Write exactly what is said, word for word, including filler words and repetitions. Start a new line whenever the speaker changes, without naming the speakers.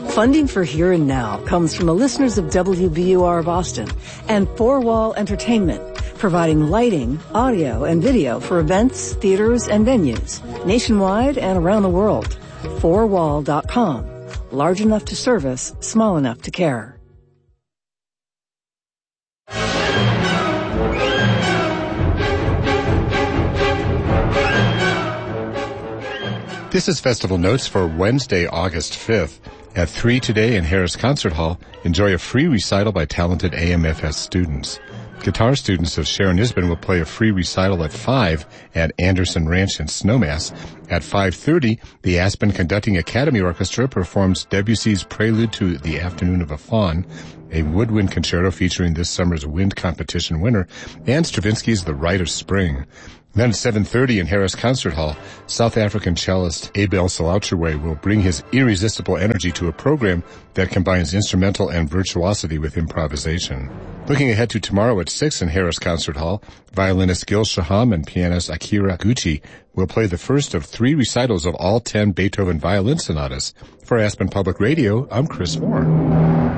Funding for Here and Now comes from the listeners of W B U R Boston and Four Wall Entertainment, providing lighting, audio, and video for events, theaters, and venues nationwide and around the world. four wall dot com. Large enough to service, small enough to care.
This is Festival Notes for Wednesday, August fifth. At three today in Harris Concert Hall, enjoy a free recital by talented A M F S students. Guitar students of Sharon Isbin will play a free recital at five at Anderson Ranch in Snowmass. At five thirty, the Aspen Conducting Academy Orchestra performs Debussy's Prelude to the Afternoon of a Faun, a woodwind concerto featuring this summer's wind competition winner, and Stravinsky's The Rite of Spring. Then at seven thirty in Harris Concert Hall, South African cellist Abel Seloucheway will bring his irresistible energy to a program that combines instrumental and virtuosity with improvisation. Looking ahead to tomorrow at six in Harris Concert Hall, violinist Gil Shaham and pianist Akira Gucci will play the first of three recitals of all ten Beethoven violin sonatas. For Aspen Public Radio, I'm Chris Moore.